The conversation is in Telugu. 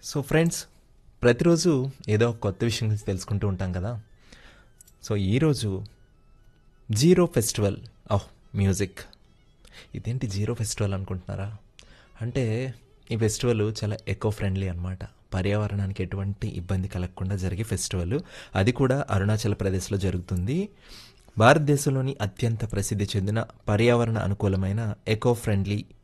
సో ఫ్రెండ్స్, ప్రతిరోజు ఏదో ఒక కొత్త విషయం గురించి తెలుసుకుంటూ ఉంటాం కదా. సో ఈరోజు జీరో ఫెస్టివల్ ఆఫ్ మ్యూజిక్. ఇదేంటి జీరో ఫెస్టివల్ అనుకుంటున్నారా? అంటే ఈ ఫెస్టివల్ చాలా ఎకో ఫ్రెండ్లీ అనమాట. పర్యావరణానికి ఎటువంటి ఇబ్బంది కలగకుండా జరిగే ఫెస్టివల్. అది కూడా అరుణాచల్ ప్రదేశ్లో జరుగుతుంది. భారతదేశంలోని అత్యంత ప్రసిద్ధి చెందిన పర్యావరణ అనుకూలమైన ఎకో ఫ్రెండ్లీ